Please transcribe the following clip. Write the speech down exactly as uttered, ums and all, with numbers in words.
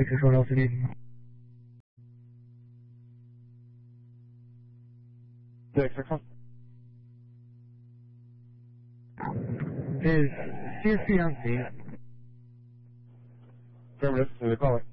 six six one L C D. six six one. Is C S P on scene? Affirmative, who they calling?